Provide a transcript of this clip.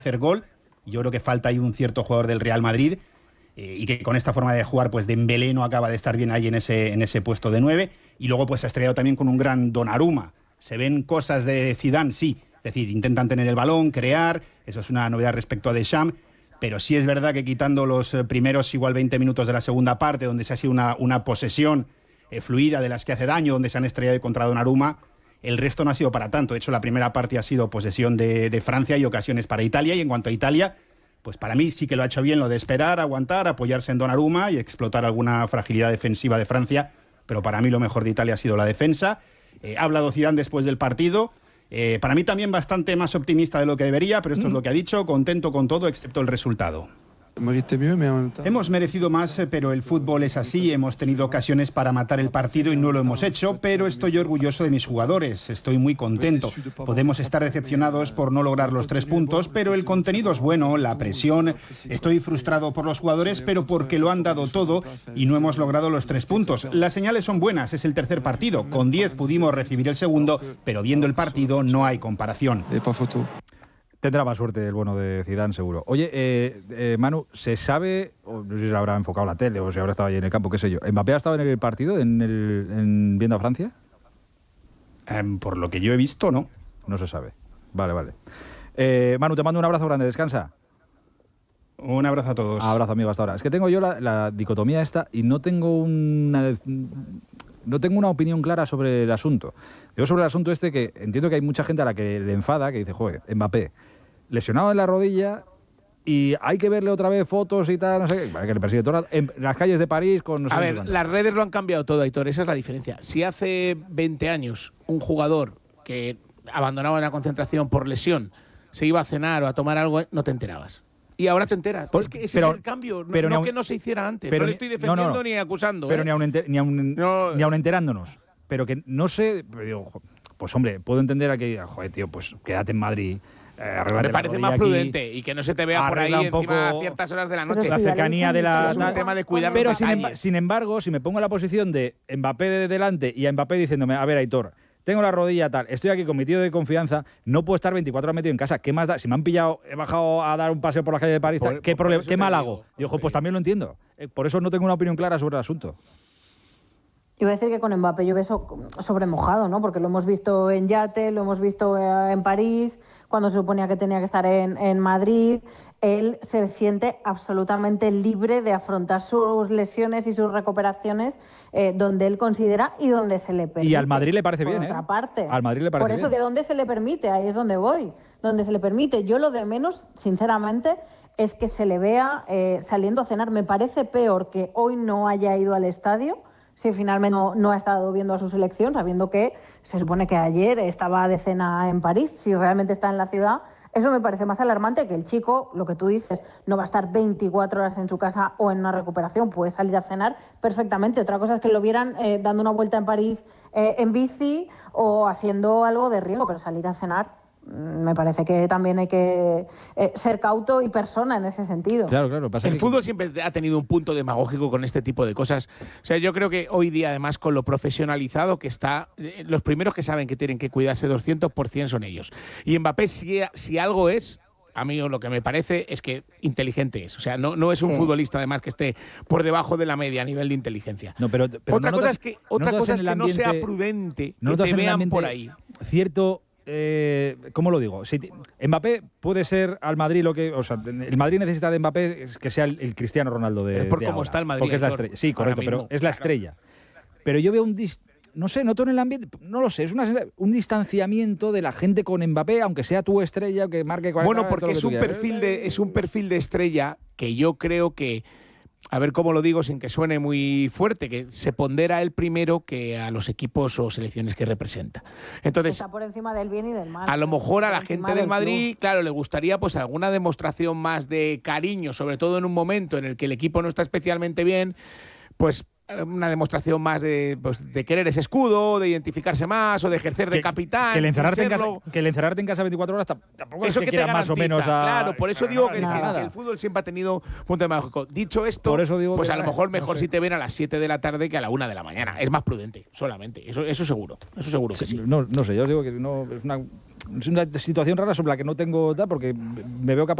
hacer gol. Yo creo que falta ahí un cierto jugador del Real Madrid y que con esta forma de jugar, pues Dembélé no acaba de estar bien ahí en ese puesto de 9. Y luego pues se ha estrellado también con un gran Donnarumma. ¿Se ven cosas de Zidane? Sí. Es decir, intentan tener el balón, crear. Eso es una novedad respecto a Deschamps. Pero sí es verdad que quitando los primeros igual 20 minutos de la segunda parte, donde se ha sido una posesión fluida de las que hace daño, donde se han estrellado contra Donnarumma, el resto no ha sido para tanto. De hecho, la primera parte ha sido posesión de Francia y ocasiones para Italia. Y en cuanto a Italia, pues para mí sí que lo ha hecho bien lo de esperar, aguantar, apoyarse en Donnarumma y explotar alguna fragilidad defensiva de Francia. Pero para mí lo mejor de Italia ha sido la defensa. Ha hablado Zidane después del partido. Para mí también bastante más optimista de lo que debería, pero esto es lo que ha dicho, contento con todo excepto el resultado. Hemos merecido más, pero el fútbol es así. Hemos tenido ocasiones para matar el partido y no lo hemos hecho, pero estoy orgulloso de mis jugadores. Estoy muy contento. Podemos estar decepcionados por no lograr los 3 puntos, pero el contenido es bueno, la presión. Estoy frustrado por los jugadores, pero porque lo han dado todo y no hemos logrado los 3 puntos. Las señales son buenas, es el tercer partido. Con 10 pudimos recibir el segundo, pero viendo el partido no hay comparación. Tendrá más suerte el bueno de Zidane, seguro. Oye, Manu, ¿se sabe, o no sé si se habrá enfocado la tele o si habrá estado ahí en el campo, qué sé yo, ¿Mbappé ha estado en el partido, en viendo a Francia? Por lo que yo he visto, no. No se sabe. Vale. Manu, te mando un abrazo grande, descansa. Un abrazo a todos. Abrazo, amigo, hasta ahora. Es que tengo yo la dicotomía esta y no tengo una opinión clara sobre el asunto. Yo sobre el asunto este, que entiendo que hay mucha gente a la que le enfada, que dice, joder, Mbappé, lesionado en la rodilla y hay que verle otra vez fotos y tal, no sé qué, que le persigue todo en las calles de París con... No sé, a ver, las redes lo han cambiado todo, Aitor, esa es la diferencia. Si hace 20 años un jugador que abandonaba una concentración por lesión se iba a cenar o a tomar algo, no te enterabas. Y ahora te enteras. Es que ese es el cambio, no que no se hiciera antes. No le estoy defendiendo ni acusando. Pero ni aun enterándonos. Pero que no sé... Digo, pues hombre, puedo entender a que, joder, tío, pues quédate en Madrid. Me parece más prudente y que no se te vea por ahí encima a ciertas horas de la noche. La cercanía de la... Es un tema de cuidar pero los detalles. sin embargo, si me pongo en la posición de Mbappé de delante y a Mbappé diciéndome, a ver, Aitor, tengo la rodilla tal, estoy aquí con mi tío de confianza, no puedo estar 24 horas metido en casa. ¿Qué más da? Si me han pillado, he bajado a dar un paseo por la calle de París, ¿qué mal hago? Y ojo, pues también lo entiendo. Por eso no tengo una opinión clara sobre el asunto. Iba a decir que con Mbappé yo beso sobremojado, ¿no? Porque lo hemos visto en yate, lo hemos visto en París, cuando se suponía que tenía que estar en Madrid. Él se siente absolutamente libre de afrontar sus lesiones y sus recuperaciones donde él considera y donde se le permite. Y al Madrid le parece bien, por otra parte. Al Madrid le parece bien. Por eso, bien. ¿de dónde se le permite? Ahí es donde voy. Donde se le permite. Yo lo de menos, sinceramente, es que se le vea saliendo a cenar. Me parece peor que hoy no haya ido al estadio, si finalmente no ha estado viendo a su selección, sabiendo que se supone que ayer estaba de cena en París, si realmente está en la ciudad. Eso me parece más alarmante que el chico, lo que tú dices, no va a estar 24 horas en su casa o en una recuperación, puede salir a cenar perfectamente. Otra cosa es que lo vieran dando una vuelta en París en bici o haciendo algo de riesgo, pero salir a cenar, me parece que también hay que ser cauto y persona en ese sentido. Claro. El fútbol siempre ha tenido un punto demagógico con este tipo de cosas. O sea, yo creo que hoy día, además, con lo profesionalizado que está, los primeros que saben que tienen que cuidarse 200% son ellos. Y Mbappé, si algo es, a mí lo que me parece es que inteligente es. O sea, no es un futbolista, además, que esté por debajo de la media a nivel de inteligencia. No, pero otra cosa es que no sea prudente, que te vean por ahí. Cierto... ¿cómo lo digo? Si Mbappé puede ser al Madrid lo que... O sea, el Madrid necesita de Mbappé que sea el Cristiano Ronaldo de por cómo ahora, está el Madrid. Porque es la estrella. Sí, correcto, pero es la estrella. Pero yo veo no sé, noto en el ambiente, no lo sé, es un distanciamiento de la gente con Mbappé, aunque sea tu estrella, que marque 40. Bueno, porque es un perfil de estrella que yo creo que, a ver cómo lo digo sin que suene muy fuerte, que se pondera él primero que a los equipos o selecciones que representa. Entonces, está por encima del bien y del mal. A lo mejor a la gente del Madrid, claro, le gustaría pues alguna demostración más de cariño, sobre todo en un momento en el que el equipo no está especialmente bien, pues una demostración más de querer ese escudo, de identificarse más o de ejercer de capitán. Que el encerrarte en casa 24 horas tampoco eso es que quiera más o menos a... Claro, por eso digo que el fútbol siempre ha tenido punto mágico. Dicho esto, pues a lo mejor si te ven a las 7 de la tarde que a la 1 de la mañana. Es más prudente, solamente. Eso seguro. Eso seguro que sí. No sé, yo os digo que no es una... es una situación rara sobre la que no tengo, porque me veo capaz